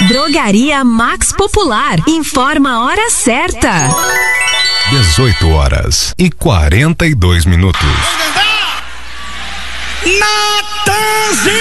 Drogaria Max Popular. Informa a hora certa. 18h42. Natanzinho!